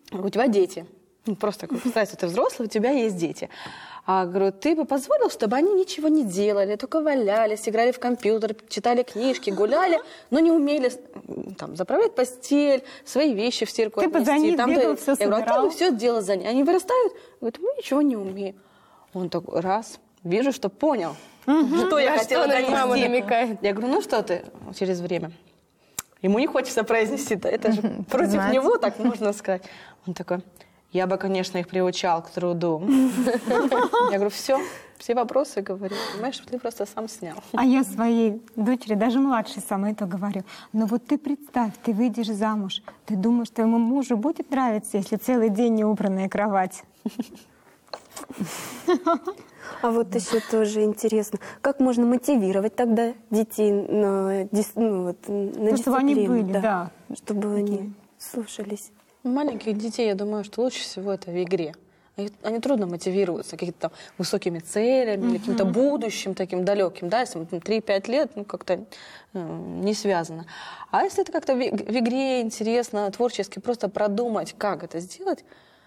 у тебя дети. Ну, просто, представьте, ты взрослый, у тебя есть дети. А говорю, ты бы позволил, чтобы они ничего не делали, только валялись, играли в компьютер, читали книжки, гуляли, но не умели там заправлять постель, свои вещи в стирку отнести. Ты бы за них бегал, все собирал. Я говорю, ты бы все делал за них. Они вырастают, говорят, мы ничего не умеем. Он такой, раз, вижу, что понял, что я хотела донести. Я говорю, ну что ты через время? Ему не хочется произнести, это же против него, так можно сказать. Он такой... Я бы, конечно, их приучал к труду. Я говорю, все вопросы, говорю, понимаешь, ты просто сам снял. А я своей дочери, даже младшей самой, это говорю. Но вот ты представь, ты выйдешь замуж, ты думаешь, твоему мужу будет нравиться, если целый день не убранная кровать? А вот еще тоже интересно, как можно мотивировать тогда детей на дисциплину? Чтобы они были, да. Чтобы они слушались. Маленьких детей, я думаю, что лучше всего это в игре. Они трудно мотивируются какими-то там высокими целями, или каким-то будущим таким далеким, да, если 3-5 лет, ну, как-то не связано. А если это как-то в игре интересно, творчески, просто продумать, как это сделать,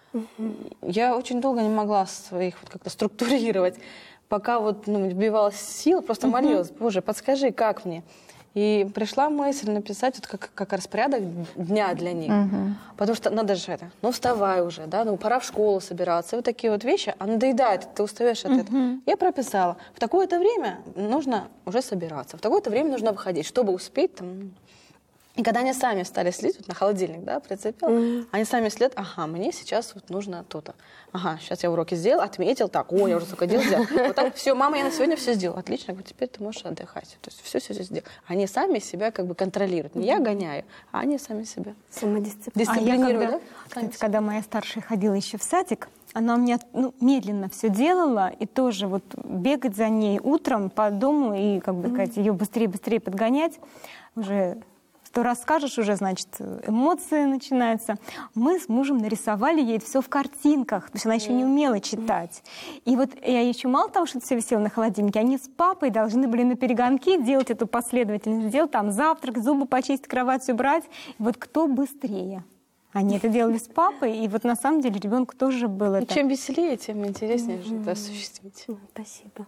я очень долго не могла своих вот как-то структурировать, пока вот вбивалась сил, просто молилась, Боже, подскажи, как мне. И пришла мысль написать вот как распорядок дня для них. Потому что надо же вставай уже, да, пора в школу собираться. И вот такие вот вещи, а надоедает, ты устаешь от этого. Я прописала, в такое-то время нужно уже собираться, в такое-то время нужно выходить, чтобы успеть там... И когда они сами стали следить, вот на холодильник, да, прицепил, они сами следят, мне сейчас вот нужно то-то. Сейчас я уроки сделал, отметил, так, я уже столько дел сделал. Вот так, все, мама, я на сегодня все сделала. Отлично, говорю, теперь ты можешь отдыхать. То есть все сделал. Они сами себя как бы контролируют. Не я гоняю, а они сами себя дисциплинируют. Да? Кстати, когда моя старшая ходила еще в садик, она у меня медленно все делала, и тоже вот бегать за ней утром по дому и, как бы сказать, ее быстрее подгонять уже... Что расскажешь, уже, значит, эмоции начинаются. Мы с мужем нарисовали ей все в картинках, потому что она еще не умела читать. И вот я еще мало того, что это все висело на холодильнике, они с папой должны были на перегонки делать эту последовательность, сделать там завтрак, зубы почистить, кровать убрать. И вот кто быстрее? Они это делали с папой, и вот на самом деле ребенку тоже было это. Чем веселее, тем интереснее же это осуществить. Спасибо.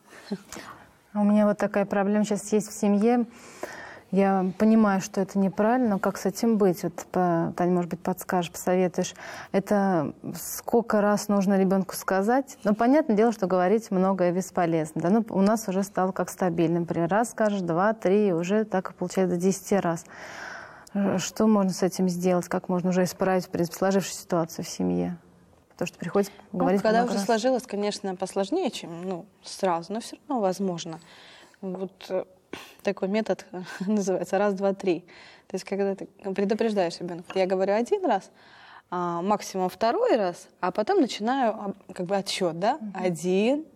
У меня вот такая проблема сейчас есть в семье. Я понимаю, что это неправильно, но как с этим быть? Вот, Таня, может быть, подскажешь, посоветуешь. Это сколько раз нужно ребенку сказать? Ну, понятное дело, что говорить многое бесполезно. Да? Ну, у нас уже стало как стабильно. Например, раз скажешь, 2, 3, уже так и получается до 10 раз. Что можно с этим сделать? Как можно уже исправить сложившуюся ситуацию в семье? Потому что приходится говорить когда много уже раз. сложилось, конечно, посложнее, чем сразу, но все равно возможно. Вот такой метод называется раз, два, три. То есть когда ты предупреждаешь ребенка, я говорю 1 раз, максимум 2 раз, а потом начинаю как бы отсчет, да? 1,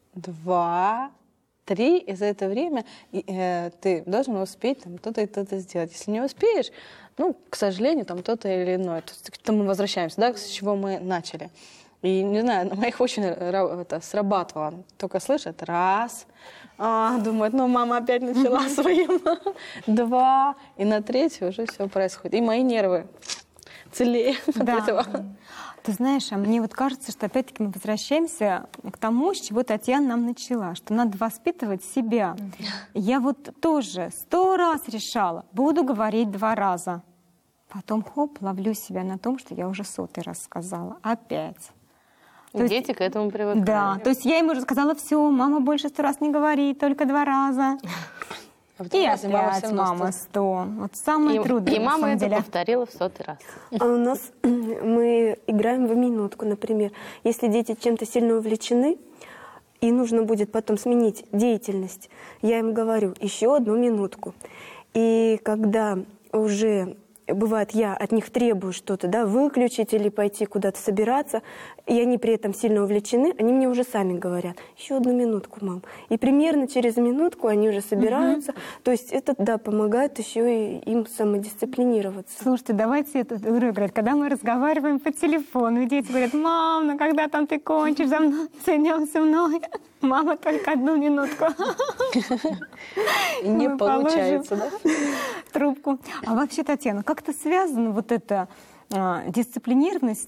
2, 3, и за это время ты должен успеть там то-то и то-то сделать. Если не успеешь, к сожалению, там то-то или иное. То есть мы возвращаемся, да, с чего мы начали. И, не знаю, на моих очень срабатывало. Только слышат, раз, думают, мама опять начала своим, 2, и на 3 уже все происходит. И мои нервы целее от этого. Ты знаешь, а мне вот кажется, что опять-таки мы возвращаемся к тому, с чего Татьяна нам начала, что надо воспитывать себя. Я вот тоже 100 раз решала, буду говорить 2 раза. Потом, ловлю себя на том, что я уже 100-й раз сказала. Опять. Дети к этому привыкают. Да, то есть я ему уже сказала, все, мама больше 100 раз не говорит, только 2 раза. И опять мама 100. Вот самое трудное. И мама это повторила в 100-й раз. А у нас мы играем в минутку, например. Если дети чем-то сильно увлечены, и нужно будет потом сменить деятельность, я им говорю, еще 1 минутку. И когда уже... Бывает, я от них требую что-то, да, выключить или пойти куда-то собираться, и они при этом сильно увлечены, они мне уже сами говорят, еще 1 минутку, мам. И примерно через минутку они уже собираются. То есть это, да, помогает еще и им самодисциплинироваться. Слушайте, давайте эту игру играть. Когда мы разговариваем по телефону, и дети говорят, мам, ну когда там ты кончишь, за мной, соединёшься со мной? Мама, только 1 минутку. Не получается, да? Трубку. А вообще, Татьяна, как-то связана вот эта дисциплинированность с